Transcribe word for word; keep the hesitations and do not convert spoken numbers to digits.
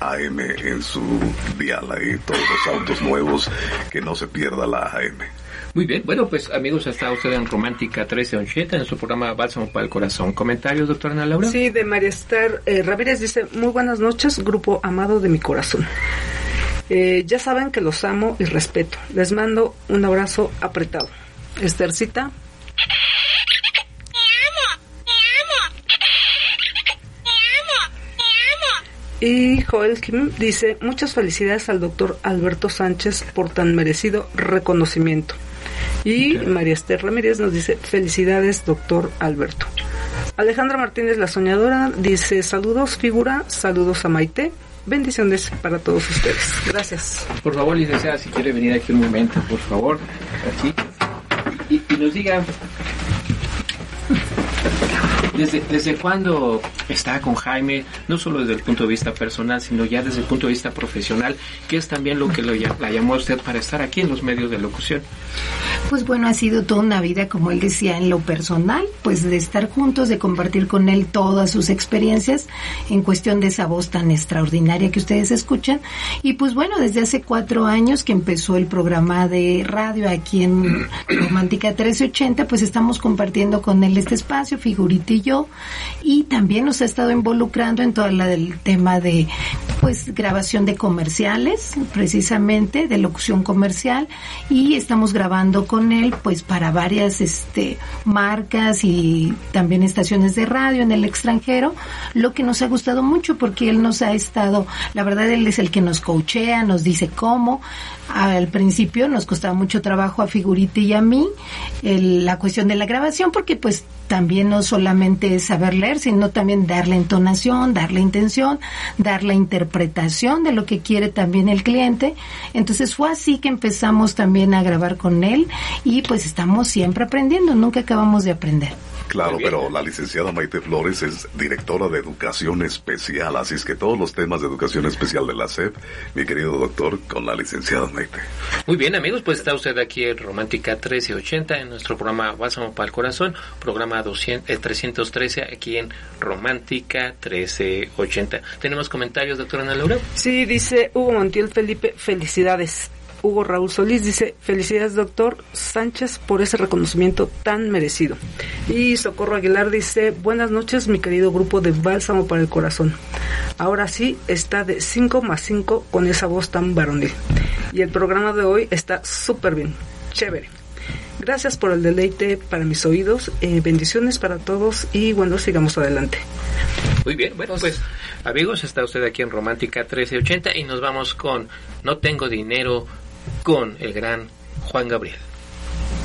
A M en su dial ahí, todos los autos nuevos, que no se pierda la A M. Muy bien, bueno, pues amigos, está usted en Romántica trece ochenta, en su programa Bálsamo para el Corazón. ¿Comentarios, doctora Ana Laura? Sí, de María Esther eh, Ramírez dice, muy buenas noches, grupo amado de mi corazón. Eh, ya saben que los amo y respeto. Les mando un abrazo apretado. Esthercita. Y Joel Kim dice, muchas felicidades al doctor Alberto Sánchez por tan merecido reconocimiento. Y okay. María Esther Ramírez nos dice, felicidades doctor Alberto. Alejandra Martínez la Soñadora dice, saludos figura, saludos a Maite, bendiciones para todos ustedes. Gracias. Por favor, licenciada, si quiere venir aquí un momento, por favor, aquí, y, y nos diga, ¿Desde, ¿Desde cuándo está con Jaime? No solo desde el punto de vista personal, sino ya desde el punto de vista profesional, que es también lo que lo, la llamó a usted para estar aquí en los medios de locución. Pues bueno, ha sido toda una vida, como él decía, en lo personal, pues de estar juntos, de compartir con él todas sus experiencias en cuestión de esa voz tan extraordinaria que ustedes escuchan. Y pues bueno, desde hace cuatro años que empezó el programa de radio aquí en Romántica trece ochenta, pues estamos compartiendo con él este espacio, Figurita y yo, y también nos ha estado involucrando en todo la del tema de pues grabación de comerciales, precisamente de locución comercial, y estamos grabando con él pues para varias este marcas y también estaciones de radio en el extranjero, lo que nos ha gustado mucho porque él nos ha estado, la verdad él es el que nos coachea, nos dice cómo. Al principio nos costaba mucho trabajo a Figurita y a mí el, la cuestión de la grabación, porque pues también no solamente es saber leer, sino también dar la entonación, dar la intención, dar la interpretación de lo que quiere también el cliente. Entonces fue así que empezamos también a grabar con él y pues estamos siempre aprendiendo, nunca acabamos de aprender. Claro, pero la licenciada Maite Flores es directora de Educación Especial, así es que todos los temas de Educación Especial de la S E P, mi querido doctor, con la licenciada Maite. Muy bien, amigos, pues está usted aquí en Romántica trece ochenta, en nuestro programa Bálsamo para el Corazón, programa doscientos, eh, trescientos trece, aquí en Romántica trece ochenta. ¿Tenemos comentarios, doctora Ana Laura? Sí, dice Hugo Montiel Felipe, felicidades. Hugo Raúl Solís dice, felicidades doctor Sánchez por ese reconocimiento tan merecido. Y Socorro Aguilar dice, buenas noches mi querido grupo de Bálsamo para el Corazón. Ahora sí está de cinco más cinco con esa voz tan varonil. Y el programa de hoy está súper bien, chévere. Gracias por el deleite para mis oídos, eh, bendiciones para todos y bueno, sigamos adelante. Muy bien, bueno pues amigos, está usted aquí en Romántica trece ochenta y nos vamos con No tengo dinero con el gran Juan Gabriel.